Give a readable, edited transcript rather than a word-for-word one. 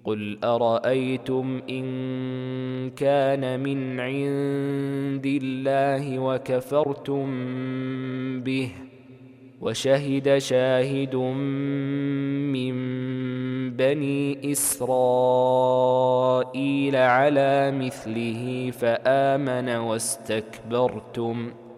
قل أرأيتم إن كان من عند الله وكفرتم به وشهد شاهد من بني إسرائيل على مثله فآمن واستكبرتم